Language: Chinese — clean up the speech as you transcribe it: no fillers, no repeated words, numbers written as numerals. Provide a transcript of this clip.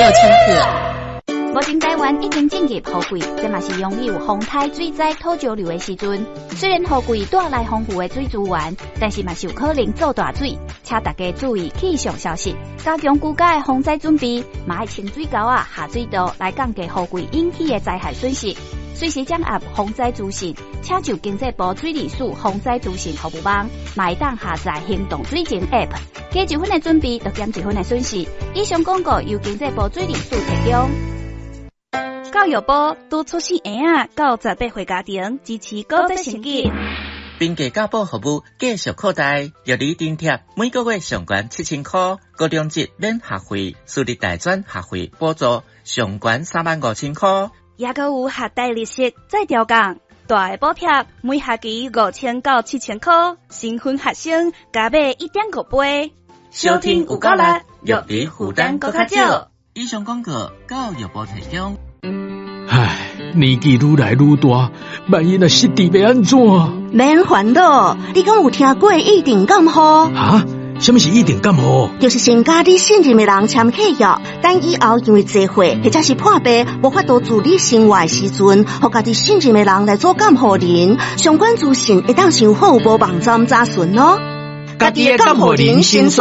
清气。目前台湾已经进入雨季，这嘛是拥有风台、水灾、土石流的时阵。虽然雨季带来丰富的水资源，但是嘛是有可能造大水，请大家注意气象消息，加强居家的防灾准备，嘛爱清水沟啊、下水道来降低雨季引起的灾害损失。随时掌握防灾资讯，请就经济部水利署防灾资讯服务网，买当下载行动水情 App， 加一分的准备，就减一分的损失。以上广告由经济部水利署提供。教育部督促新婴仔到18岁家庭支持高职成绩。 并给教保服务继续扩大，药理津贴每个月上悬7000块，高中级免学费，私立大专学费补助上悬35000块。 也阁有学贷利息再调降，大的补贴每学期5000到7000块，新婚学生加买1.5倍。 收听有够力，药理负担搁较少。以上广告教育部提供。 唉，年纪愈来愈大，万一若失智要安怎？ 免烦恼，你敢有听过一定感冒？ 啊？什么是一定感冒？ 就是先甲你信任的人签契约，等以后因为聚会或者是破病无法度自理生活的时阵，互家己信任的人来做监护人。相关资讯会当上服务部网站查询哦。 家己的监护人先